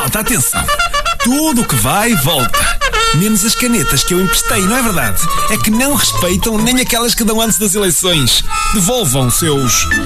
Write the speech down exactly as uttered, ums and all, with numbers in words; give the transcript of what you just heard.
malta, atenção. Tudo o que vai, volta. Menos as canetas que eu emprestei, não é verdade? É que não respeitam nem aquelas que dão antes das eleições. Devolvam, seus